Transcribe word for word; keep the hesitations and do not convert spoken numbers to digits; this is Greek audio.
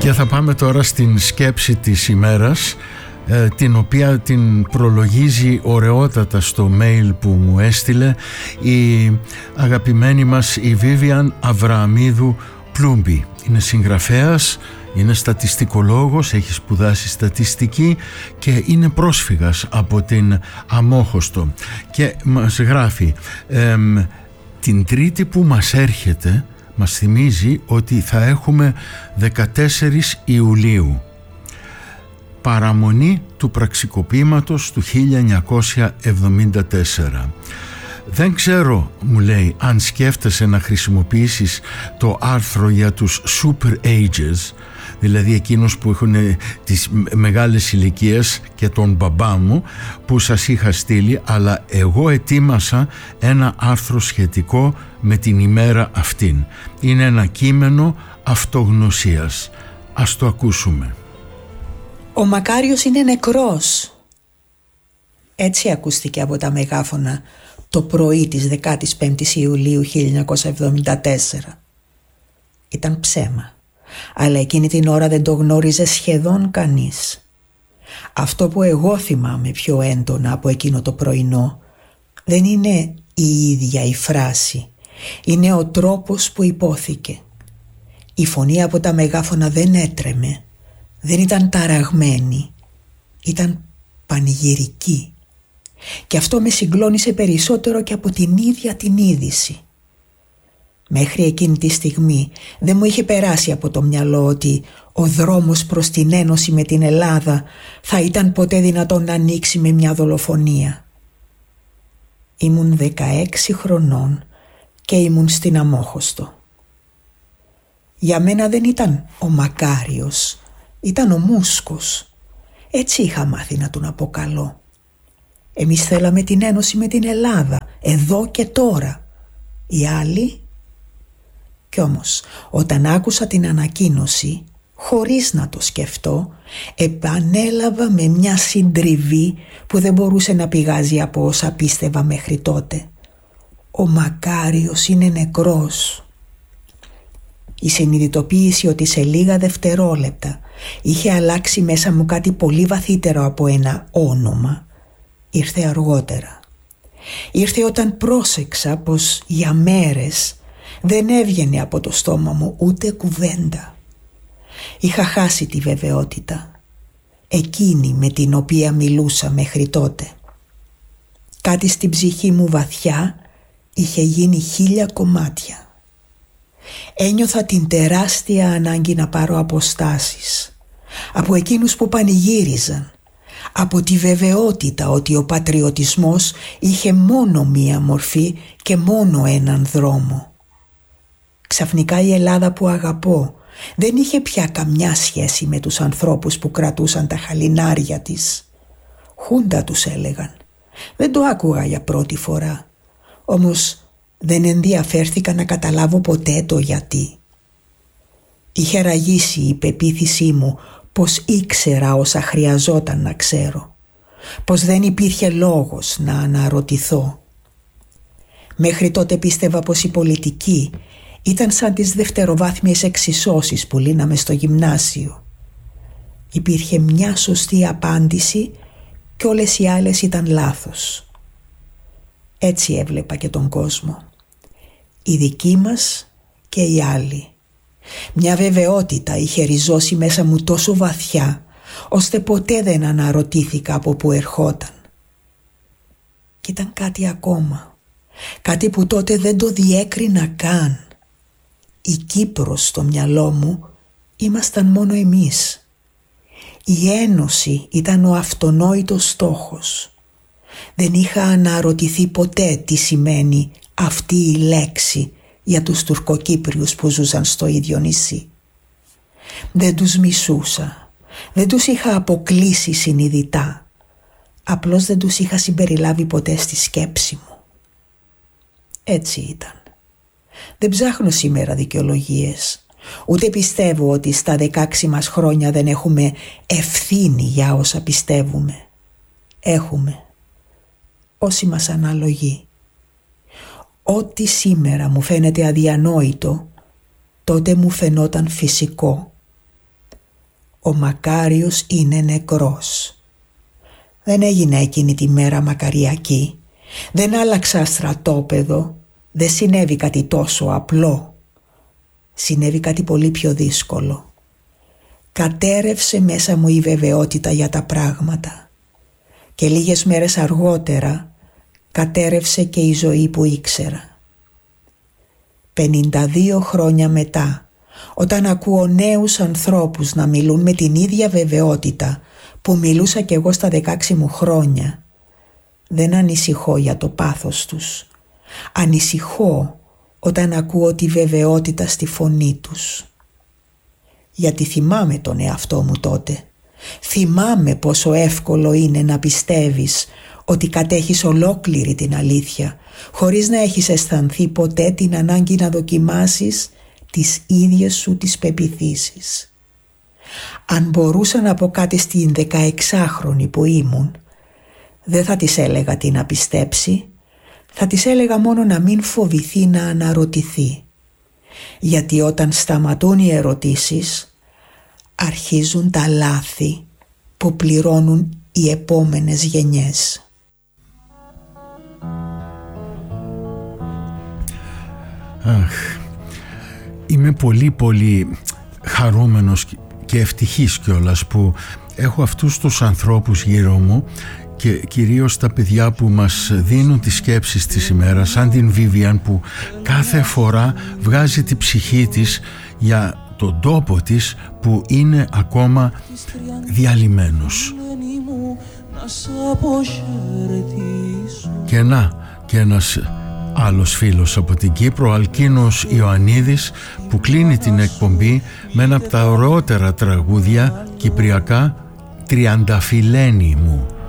Και θα πάμε τώρα στην σκέψη της ημέρας, την οποία την προλογίζει ωραιότατα στο mail που μου έστειλε η αγαπημένη μας η Βίβιαν Αβρααμίδου Πλούμπη. Είναι συγγραφέας, είναι στατιστικολόγος, έχει σπουδάσει στατιστική και είναι πρόσφυγας από την Αμόχωστο και μας γράφει την Τρίτη που μας έρχεται μας θυμίζει ότι θα έχουμε δεκατέσσερις Ιουλίου, παραμονή του πραξικοπήματος του χίλια εννιακόσια εβδομήντα τέσσερα. Δεν ξέρω, μου λέει, αν σκέφτεσαι να χρησιμοποιήσεις το άρθρο για τους super ages, δηλαδή εκείνους που έχουν τις μεγάλες ηλικίες και τον μπαμπά μου που σας είχα στείλει, αλλά εγώ ετοίμασα ένα άρθρο σχετικό με την ημέρα αυτήν. Είναι ένα κείμενο αυτογνωσίας. Ας το ακούσουμε. Ο Μακάριος είναι νεκρός. Έτσι ακούστηκε από τα μεγάφωνα το πρωί της δεκάτης πέμπτης Ιουλίου χίλια εννιακόσια εβδομήντα τέσσερα. Ήταν ψέμα, αλλά εκείνη την ώρα δεν το γνώριζε σχεδόν κανείς. Αυτό που εγώ θυμάμαι πιο έντονα από εκείνο το πρωινό δεν είναι η ίδια η φράση, είναι ο τρόπος που υπόθηκε. Η φωνή από τα μεγάφωνα δεν έτρεμε, δεν ήταν ταραγμένη, ήταν πανηγυρική. Και αυτό με συγκλώνησε περισσότερο και από την ίδια την είδηση. Μέχρι εκείνη τη στιγμή δεν μου είχε περάσει από το μυαλό ότι ο δρόμος προς την ένωση με την Ελλάδα θα ήταν ποτέ δυνατόν να ανοίξει με μια δολοφονία. Ήμουν δεκαέξι χρονών και ήμουν στην Αμόχωστο. Για μένα δεν ήταν ο Μακάριος, ήταν ο Μούσκος. Έτσι είχα μάθει να τον αποκαλώ. Εμείς θέλαμε την ένωση με την Ελλάδα, εδώ και τώρα. Οι άλλοι... Κι όμως, όταν άκουσα την ανακοίνωση, χωρίς να το σκεφτώ, επανέλαβα με μια συντριβή που δεν μπορούσε να πηγάζει από όσα πίστευα μέχρι τότε. Ο Μακάριος είναι νεκρός. Η συνειδητοποίηση ότι σε λίγα δευτερόλεπτα είχε αλλάξει μέσα μου κάτι πολύ βαθύτερο από ένα όνομα ήρθε αργότερα. Ήρθε όταν πρόσεξα πως για μέρες δεν έβγαινε από το στόμα μου ούτε κουβέντα. Είχα χάσει τη βεβαιότητα, εκείνη με την οποία μιλούσα μέχρι τότε. Κάτι στην ψυχή μου βαθιά είχε γίνει χίλια κομμάτια. Ένιωθα την τεράστια ανάγκη να πάρω αποστάσεις από εκείνους που πανηγύριζαν, από τη βεβαιότητα ότι ο πατριωτισμός είχε μόνο μία μορφή και μόνο έναν δρόμο. Ξαφνικά η Ελλάδα που αγαπώ δεν είχε πια καμιά σχέση με τους ανθρώπους που κρατούσαν τα χαλινάρια της. Χούντα τους έλεγαν. Δεν το άκουγα για πρώτη φορά. Όμως δεν ενδιαφέρθηκα να καταλάβω ποτέ το γιατί. Είχε ραγίσει η πεποίθησή μου πως ήξερα όσα χρειαζόταν να ξέρω, πως δεν υπήρχε λόγος να αναρωτηθώ. Μέχρι τότε πίστευα πως η πολιτική ήταν σαν τις δευτεροβάθμιες εξισώσεις που λύναμε στο γυμνάσιο. Υπήρχε μια σωστή απάντηση και όλες οι άλλες ήταν λάθος. Έτσι έβλεπα και τον κόσμο. Οι δικοί μας και οι άλλοι. Μια βεβαιότητα είχε ριζώσει μέσα μου τόσο βαθιά, ώστε ποτέ δεν αναρωτήθηκα από που ερχόταν. Κι ήταν κάτι ακόμα, κάτι που τότε δεν το διέκρινα καν. Η Κύπρος στο μυαλό μου ήμασταν μόνο εμείς. Η ένωση ήταν ο αυτονόητος στόχος. Δεν είχα αναρωτηθεί ποτέ τι σημαίνει αυτή η λέξη για τους Τουρκοκύπριους που ζούσαν στο ίδιο νησί. Δεν τους μισούσα, δεν τους είχα αποκλείσει συνειδητά. Απλώς δεν τους είχα συμπεριλάβει ποτέ στη σκέψη μου. Έτσι ήταν. Δεν ψάχνω σήμερα δικαιολογίες. Ούτε πιστεύω ότι στα δεκαέξι μας χρόνια δεν έχουμε ευθύνη για όσα πιστεύουμε. Έχουμε. Όσοι μας αναλογεί. Ό,τι σήμερα μου φαίνεται αδιανόητο, τότε μου φαινόταν φυσικό. ο Μακάριος είναι νεκρός. Δεν έγινε εκείνη τη μέρα μακαριακή, δεν άλλαξα στρατόπεδο, δεν συνέβη κάτι τόσο απλό. Συνέβη κάτι πολύ πιο δύσκολο. Κατέρευσε μέσα μου η βεβαιότητα για τα πράγματα και λίγες μέρες αργότερα κατέρευσε και η ζωή που ήξερα. πενήντα δύο χρόνια μετά, όταν ακούω νέους ανθρώπους να μιλούν με την ίδια βεβαιότητα που μιλούσα κι εγώ στα δεκαέξι μου χρόνια, δεν ανησυχώ για το πάθος τους. Ανησυχώ όταν ακούω τη βεβαιότητα στη φωνή τους. Γιατί θυμάμαι τον εαυτό μου τότε. Θυμάμαι πόσο εύκολο είναι να πιστεύεις ότι κατέχεις ολόκληρη την αλήθεια, χωρίς να έχεις αισθανθεί ποτέ την ανάγκη να δοκιμάσεις τις ίδιες σου τις πεποιθήσεις. Αν μπορούσα να πω κάτι στην δεκαεξάχρονη που ήμουν, δεν θα της έλεγα τι να πιστέψει, θα της έλεγα μόνο να μην φοβηθεί να αναρωτηθεί. Γιατί όταν σταματούν οι ερωτήσεις, αρχίζουν τα λάθη που πληρώνουν οι επόμενες γενιές. Αχ, είμαι πολύ πολύ χαρούμενος και ευτυχής κιόλας που έχω αυτούς τους ανθρώπους γύρω μου και κυρίως τα παιδιά που μας δίνουν τις σκέψεις της ημέρας, σαν την Βίβιαν που κάθε φορά βγάζει τη ψυχή της για τον τόπο της που είναι ακόμα διαλυμένος. Και να, και ένας άλλος φίλος από την Κύπρο, Αλκίνος Ιωαννίδης, που κλείνει την εκπομπή με ένα από τα ωραιότερα τραγούδια κυπριακά, «Τριανταφυλένη μου».